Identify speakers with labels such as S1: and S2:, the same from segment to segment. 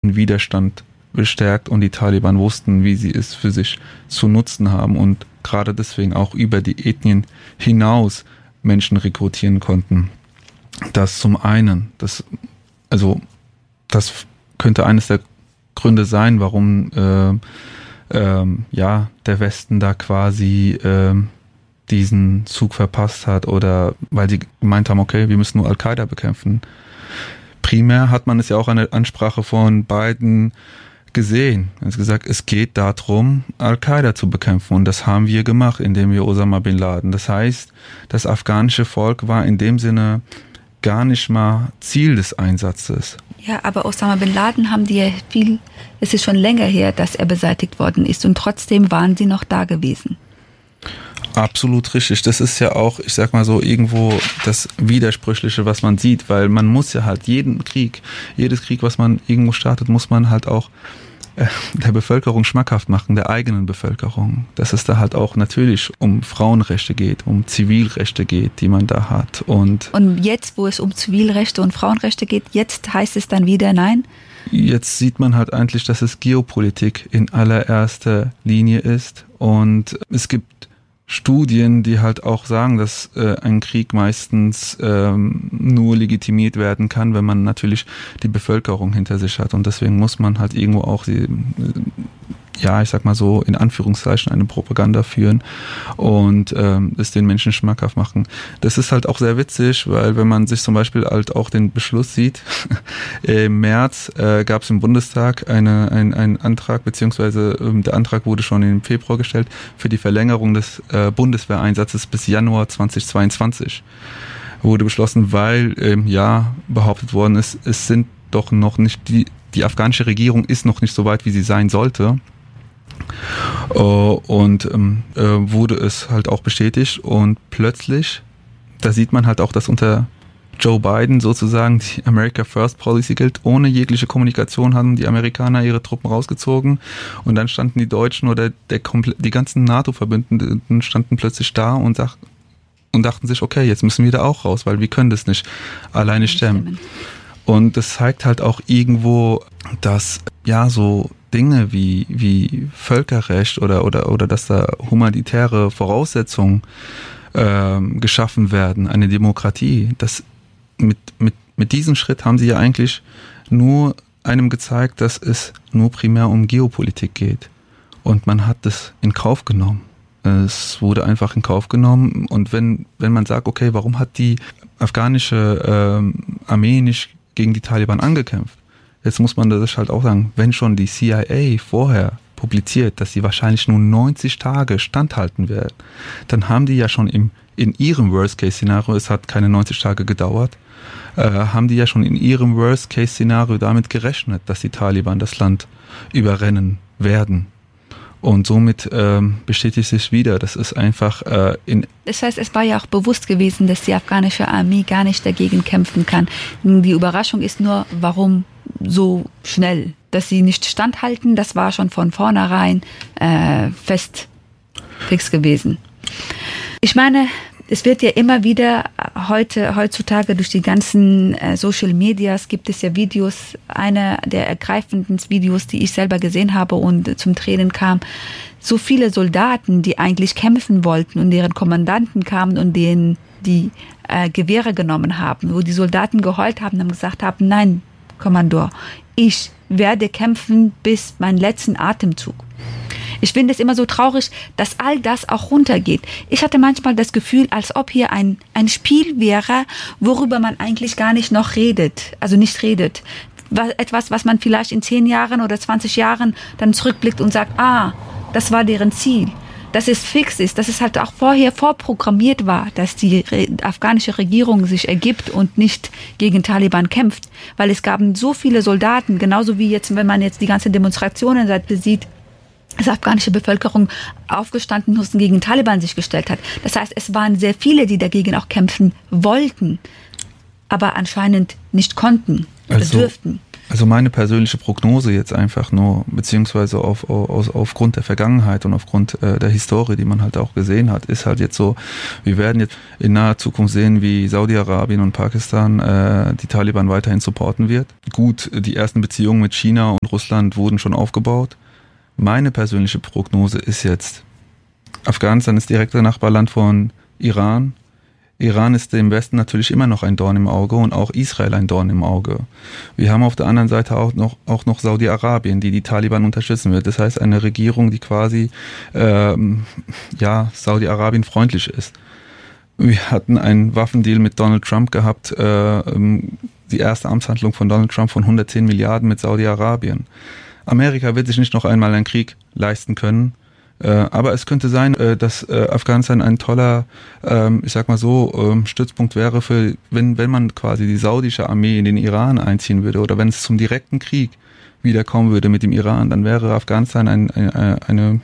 S1: den Widerstand bestärkt und die Taliban wussten, wie sie es für sich zu nutzen haben und gerade deswegen auch über die Ethnien hinaus Menschen rekrutieren konnten. Das zum einen, das könnte eines der Gründe sein, warum der Westen da quasi diesen Zug verpasst hat oder weil sie gemeint haben, okay, wir müssen nur Al-Qaida bekämpfen. Primär hat man es ja auch an der Ansprache von Biden gesehen. Er hat gesagt, es geht darum, Al-Qaida zu bekämpfen und das haben wir gemacht, indem wir Osama Bin Laden. Das heißt, das afghanische Volk war in dem Sinne gar nicht mal Ziel des Einsatzes.
S2: Ja, aber Osama Bin Laden haben die ja es ist schon länger her, dass er beseitigt worden ist und trotzdem waren sie noch da gewesen.
S1: Absolut richtig. Das ist ja auch, ich sag mal so, irgendwo das Widersprüchliche, was man sieht, weil man muss ja halt jedes Krieg, was man irgendwo startet, muss man halt auch der Bevölkerung schmackhaft machen, der eigenen Bevölkerung. Dass es da halt auch natürlich um Frauenrechte geht, um Zivilrechte geht, die man da hat. Und
S2: jetzt, wo es um Zivilrechte und Frauenrechte geht, jetzt heißt es dann wieder nein?
S1: Jetzt sieht man halt eigentlich, dass es Geopolitik in allererster Linie ist und es gibt Studien, die halt auch sagen, dass ein Krieg meistens nur legitimiert werden kann, wenn man natürlich die Bevölkerung hinter sich hat. Und deswegen muss man halt irgendwo auch ich sag mal so, in Anführungszeichen eine Propaganda führen und es den Menschen schmackhaft machen. Das ist halt auch sehr witzig, weil wenn man sich zum Beispiel halt auch den Beschluss sieht, im März gab es im Bundestag einen Antrag, beziehungsweise der Antrag wurde schon im Februar gestellt, für die Verlängerung des Bundeswehreinsatzes bis Januar 2022. Wurde beschlossen, weil behauptet worden ist, es sind doch noch nicht, die afghanische Regierung ist noch nicht so weit, wie sie sein sollte. Und wurde es halt auch bestätigt und plötzlich, da sieht man halt auch, dass unter Joe Biden sozusagen die America First Policy gilt. Ohne jegliche Kommunikation haben die Amerikaner ihre Truppen rausgezogen und dann standen die Deutschen oder die ganzen NATO-Verbündeten standen plötzlich da und dachten sich, okay, jetzt müssen wir da auch raus, weil wir können das nicht alleine stemmen. Und das zeigt halt auch irgendwo, dass so Dinge wie Völkerrecht oder dass da humanitäre Voraussetzungen geschaffen werden, eine Demokratie. Das mit diesem Schritt haben sie ja eigentlich nur einem gezeigt, dass es nur primär um Geopolitik geht. Und man hat das in Kauf genommen. Es wurde einfach in Kauf genommen. Und wenn man sagt, okay, warum hat die afghanische Armee nicht gegen die Taliban angekämpft? Jetzt muss man das halt auch sagen, wenn schon die CIA vorher publiziert, dass sie wahrscheinlich nur 90 Tage standhalten werden, dann haben die ja schon in ihrem Worst-Case-Szenario, es hat keine 90 Tage gedauert, haben die ja schon in ihrem Worst-Case-Szenario damit gerechnet, dass die Taliban das Land überrennen werden. Und somit bestätigt sich wieder, das ist einfach
S2: Das heißt, es war ja auch bewusst gewesen, dass die afghanische Armee gar nicht dagegen kämpfen kann. Die Überraschung ist nur, warum so schnell, dass sie nicht standhalten, das war schon von vornherein fix gewesen. Ich meine, es wird ja immer wieder heutzutage durch die ganzen Social Medias gibt es ja Videos, einer der ergreifenden Videos, die ich selber gesehen habe und zum Tränen kam, so viele Soldaten, die eigentlich kämpfen wollten und deren Kommandanten kamen und denen die Gewehre genommen haben, wo die Soldaten geheult haben und gesagt haben, nein, Kommandeur, ich werde kämpfen bis meinen letzten Atemzug. Ich finde es immer so traurig, dass all das auch runtergeht. Ich hatte manchmal das Gefühl, als ob hier ein Spiel wäre, worüber man eigentlich gar nicht noch redet. Also nicht redet. Etwas, was man vielleicht in 10 Jahren oder 20 Jahren dann zurückblickt und sagt, das war deren Ziel. Dass es fix ist, dass es halt auch vorher vorprogrammiert war, dass die afghanische Regierung sich ergibt und nicht gegen Taliban kämpft. Weil es gab so viele Soldaten, genauso wie jetzt, wenn man jetzt die ganze Demonstrationen sieht, dass die afghanische Bevölkerung aufgestanden ist und gegen Taliban sich gestellt hat. Das heißt, es waren sehr viele, die dagegen auch kämpfen wollten. aber anscheinend nicht konnten oder dürften.
S1: Also meine persönliche Prognose jetzt einfach nur, beziehungsweise aufgrund der Vergangenheit und aufgrund der Historie, die man halt auch gesehen hat, ist halt jetzt so, wir werden jetzt in naher Zukunft sehen, wie Saudi-Arabien und Pakistan die Taliban weiterhin supporten wird. Gut, die ersten Beziehungen mit China und Russland wurden schon aufgebaut. Meine persönliche Prognose ist jetzt, Afghanistan ist direkte Nachbarland von Iran. Iran ist dem Westen natürlich immer noch ein Dorn im Auge und auch Israel ein Dorn im Auge. Wir haben auf der anderen Seite auch noch Saudi-Arabien, die Taliban unterstützen wird. Das heißt, eine Regierung, die quasi Saudi-Arabien freundlich ist. Wir hatten einen Waffendeal mit Donald Trump gehabt, die erste Amtshandlung von Donald Trump von 110 Milliarden mit Saudi-Arabien. Amerika wird sich nicht noch einmal einen Krieg leisten können. Aber es könnte sein, dass Afghanistan ein toller, Stützpunkt wäre für, wenn man quasi die saudische Armee in den Iran einziehen würde oder wenn es zum direkten Krieg wieder kommen würde mit dem Iran, dann wäre Afghanistan eine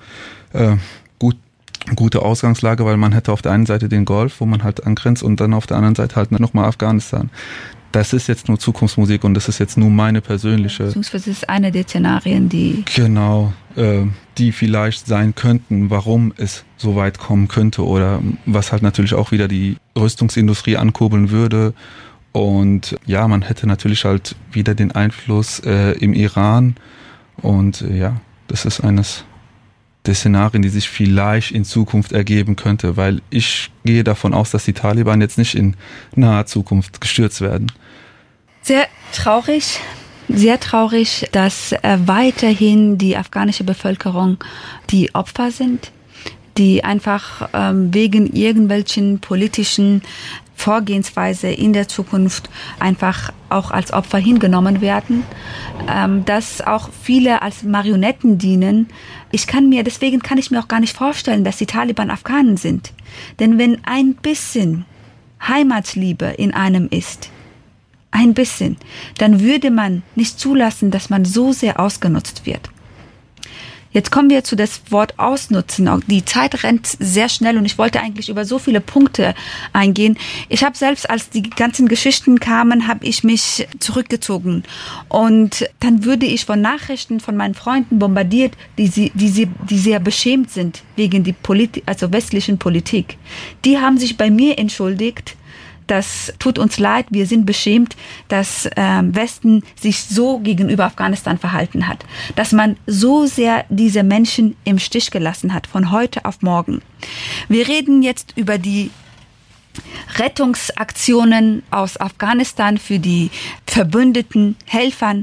S1: gute Ausgangslage, weil man hätte auf der einen Seite den Golf, wo man halt angrenzt, und dann auf der anderen Seite halt nochmal Afghanistan. Das ist jetzt nur Zukunftsmusik und das ist jetzt nur meine persönliche...
S2: Beziehungsweise ist eine der Szenarien, die...
S1: Genau, die vielleicht sein könnten, warum es so weit kommen könnte oder was halt natürlich auch wieder die Rüstungsindustrie ankurbeln würde. Und ja, man hätte natürlich halt wieder den Einfluss im Iran und das ist eines der Szenarien, die sich vielleicht in Zukunft ergeben könnte, weil ich gehe davon aus, dass die Taliban jetzt nicht in naher Zukunft gestürzt werden.
S2: Sehr traurig, dass weiterhin die afghanische Bevölkerung die Opfer sind, die einfach wegen irgendwelchen politischen Vorgehensweise in der Zukunft einfach auch als Opfer hingenommen werden, dass auch viele als Marionetten dienen. Deswegen kann ich mir auch gar nicht vorstellen, dass die Taliban Afghanen sind. Denn wenn ein bisschen Heimatliebe in einem ist, ein bisschen, dann würde man nicht zulassen, dass man so sehr ausgenutzt wird. Jetzt kommen wir zu das Wort ausnutzen. Die Zeit rennt sehr schnell und ich wollte eigentlich über so viele Punkte eingehen. Ich habe selbst, als die ganzen Geschichten kamen, habe ich mich zurückgezogen. Und dann würde ich von Nachrichten von meinen Freunden bombardiert, die sehr beschämt sind wegen die westlichen Politik. Die haben sich bei mir entschuldigt. Das tut uns leid, wir sind beschämt, dass Westen sich so gegenüber Afghanistan verhalten hat. Dass man so sehr diese Menschen im Stich gelassen hat, von heute auf morgen. Wir reden jetzt über die Rettungsaktionen aus Afghanistan für die verbündeten Helfern.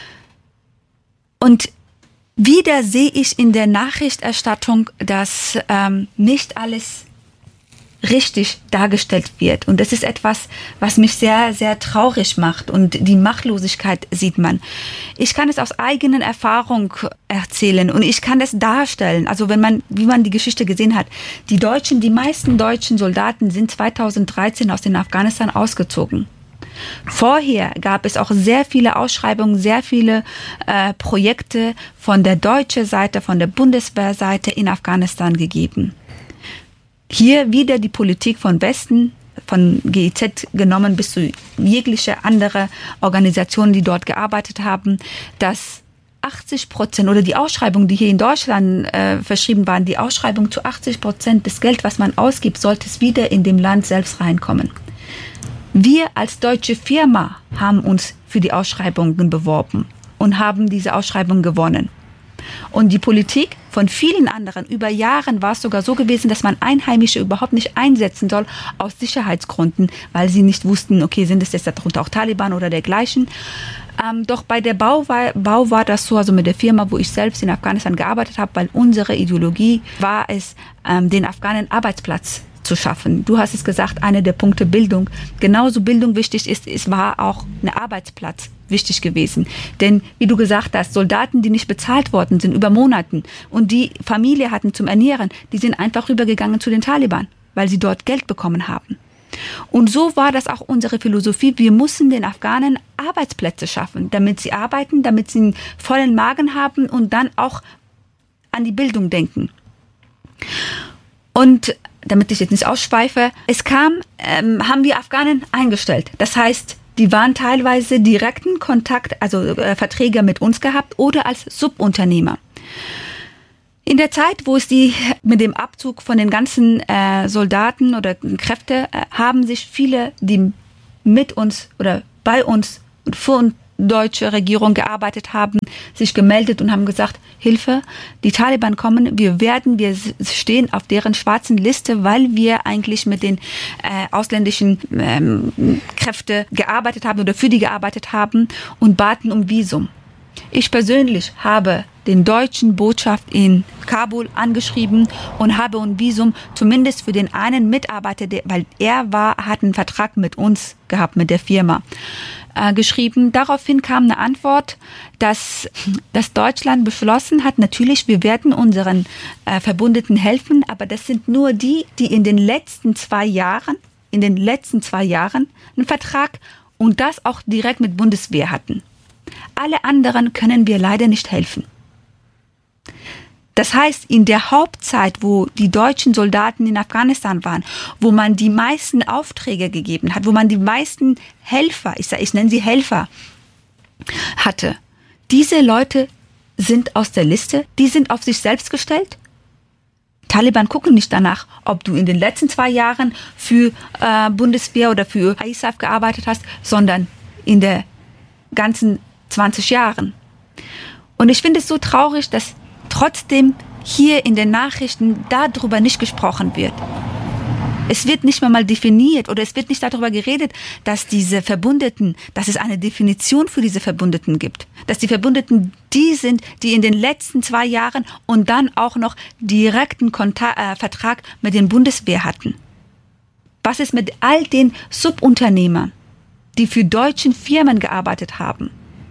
S2: Und wieder sehe ich in der Nachrichterstattung, dass nicht alles richtig dargestellt wird. Und das ist etwas, was mich sehr, sehr traurig macht. Und die Machtlosigkeit sieht man. Ich kann es aus eigener Erfahrung erzählen und ich kann es darstellen. Also wie man die Geschichte gesehen hat, die meisten deutschen Soldaten sind 2013 aus dem Afghanistan ausgezogen. Vorher gab es auch sehr viele Ausschreibungen, sehr viele Projekte von der deutschen Seite, von der Bundeswehrseite in Afghanistan gegeben. Hier wieder die Politik von Westen, von GIZ genommen bis zu jegliche andere Organisationen, die dort gearbeitet haben, dass 80% oder die Ausschreibung, die hier in Deutschland verschrieben waren, die Ausschreibung zu 80% des Geld, was man ausgibt, sollte es wieder in dem Land selbst reinkommen. Wir als deutsche Firma haben uns für die Ausschreibungen beworben und haben diese Ausschreibung gewonnen. Und die Politik von vielen anderen, über Jahren war es sogar so gewesen, dass man Einheimische überhaupt nicht einsetzen soll, aus Sicherheitsgründen, weil sie nicht wussten, okay, sind es jetzt darunter auch Taliban oder dergleichen. Doch bei der Bau war das so, also mit der Firma, wo ich selbst in Afghanistan gearbeitet habe, weil unsere Ideologie war es, den Afghanen Arbeitsplatz zu schaffen. Du hast es gesagt, einer der Punkte Bildung. Genauso Bildung wichtig ist, es war auch ein Arbeitsplatz wichtig gewesen. Denn, wie du gesagt hast, Soldaten, die nicht bezahlt worden sind über Monaten und die Familie hatten zum Ernähren, die sind einfach rübergegangen zu den Taliban, weil sie dort Geld bekommen haben. Und so war das auch unsere Philosophie. Wir mussten den Afghanen Arbeitsplätze schaffen, damit sie arbeiten, damit sie einen vollen Magen haben und dann auch an die Bildung denken. Und damit ich jetzt nicht ausschweife, haben wir Afghanen eingestellt. Das heißt, die waren teilweise direkten Kontakt, also Verträge mit uns gehabt oder als Subunternehmer. In der Zeit, wo es mit dem Abzug von den ganzen Soldaten oder Kräfte, haben sich viele, die mit uns oder bei uns und für uns deutsche Regierung gearbeitet haben, sich gemeldet und haben gesagt, Hilfe, die Taliban kommen, wir stehen auf deren schwarzen Liste, weil wir eigentlich mit den ausländischen Kräften gearbeitet haben oder für die gearbeitet haben und baten um Visum. Ich persönlich habe den deutschen Botschaft in Kabul angeschrieben und habe ein Visum zumindest für den einen Mitarbeiter, weil hat einen Vertrag mit uns gehabt, mit der Firma, geschrieben. Daraufhin kam eine Antwort, dass Deutschland beschlossen hat, natürlich, wir werden unseren Verbündeten helfen, aber das sind nur die in den letzten 2 Jahren einen Vertrag und das auch direkt mit Bundeswehr hatten. Alle anderen können wir leider nicht helfen. Das heißt, in der Hauptzeit, wo die deutschen Soldaten in Afghanistan waren, wo man die meisten Aufträge gegeben hat, wo man die meisten Helfer, ich nenne sie Helfer, hatte, diese Leute sind aus der Liste, die sind auf sich selbst gestellt. Taliban gucken nicht danach, ob du in den letzten 2 Jahren für Bundeswehr oder für ISAF gearbeitet hast, sondern in der ganzen 20 Jahren. Und ich finde es so traurig, dass trotzdem hier in den Nachrichten darüber nicht gesprochen wird. Es wird nicht mal definiert oder es wird nicht darüber geredet, dass diese Verbündeten, dass es eine Definition für diese Verbündeten gibt. Dass die Verbündeten die sind, die in den letzten 2 Jahren und dann auch noch direkten Vertrag mit den Bundeswehr hatten. Was ist mit all den Subunternehmern, die für deutschen Firmen gearbeitet haben?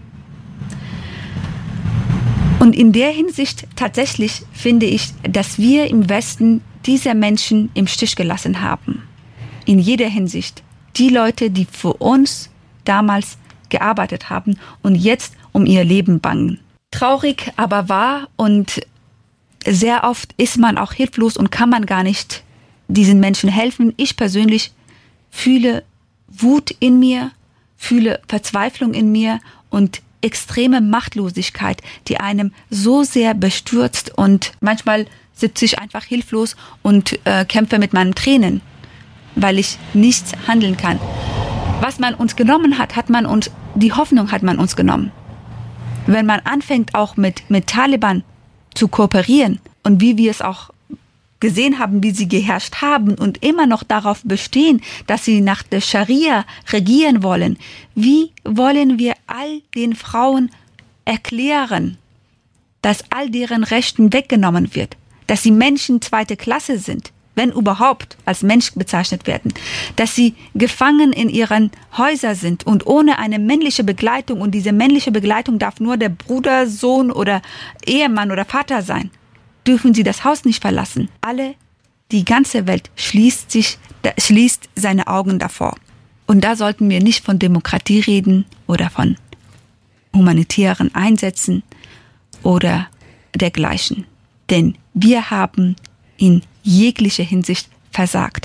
S2: Und in der Hinsicht tatsächlich finde ich, dass wir im Westen diese Menschen im Stich gelassen haben. In jeder Hinsicht. Die Leute, die für uns damals gearbeitet haben und jetzt um ihr Leben bangen. Traurig, aber wahr, und sehr oft ist man auch hilflos und kann man gar nicht diesen Menschen helfen. Ich persönlich fühle Wut in mir, fühle Verzweiflung in mir und extreme Machtlosigkeit, die einem so sehr bestürzt, und manchmal sitze ich einfach hilflos und kämpfe mit meinen Tränen, weil ich nichts handeln kann. Was man uns genommen hat, die Hoffnung hat man uns genommen. Wenn man anfängt, auch mit Taliban zu kooperieren und wie wir es auch gesehen haben, wie sie geherrscht haben und immer noch darauf bestehen, dass sie nach der Scharia regieren wollen. Wie wollen wir all den Frauen erklären, dass all deren Rechten weggenommen wird, dass sie Menschen 2. Klasse sind, wenn überhaupt als Mensch bezeichnet werden, dass sie gefangen in ihren Häusern sind und ohne eine männliche Begleitung, und diese männliche Begleitung darf nur der Bruder, Sohn oder Ehemann oder Vater sein, dürfen sie das Haus nicht verlassen. Die ganze Welt schließt seine Augen davor. Und da sollten wir nicht von Demokratie reden oder von humanitären Einsätzen oder dergleichen. Denn wir haben in jeglicher Hinsicht versagt.